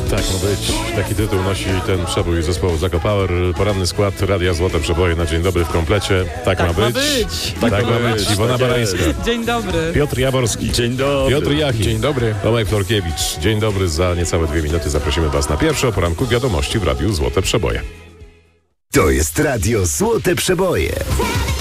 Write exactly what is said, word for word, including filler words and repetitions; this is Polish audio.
Tak ma być. Taki tytuł nosi ten przebój zespołu Zako Power. Poranny skład Radia Złote Przeboje na dzień dobry w komplecie. Tak, Tak ma ma być. być. Tak, Tak ma ma być. być. Iwona Tak Barańska. Dzień dobry. Piotr Jaworski. Dzień dobry. Piotr Jachim. Dzień dobry. Tomek Florkiewicz. Dzień dobry. Za niecałe dwie minuty zaprosimy Was na pierwsze o poranku wiadomości w Radiu Złote Przeboje. To jest Radio Złote Przeboje.